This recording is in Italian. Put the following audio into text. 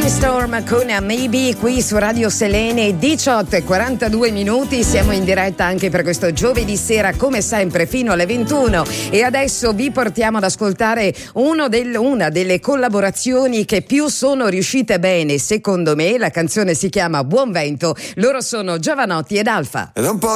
Storm con Maybe qui su Radio Selene, 18:42. Siamo in diretta anche per questo giovedì sera, come sempre fino alle 21, e adesso vi portiamo ad ascoltare una delle collaborazioni che più sono riuscite bene secondo me. La canzone si chiama Buon Vento, loro sono Giovanotti ed Alfa. Ed un po'